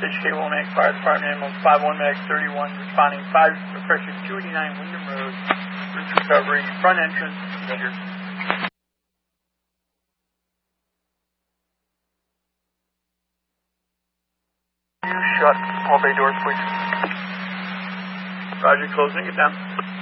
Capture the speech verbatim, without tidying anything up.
H K Womack Fire Department, Animal five one Max thirty-one, responding five, pressure two eighty-nine Wyndham Road, roof recovery, front entrance, measure. Shut all bay doors, please. Roger, closing it down.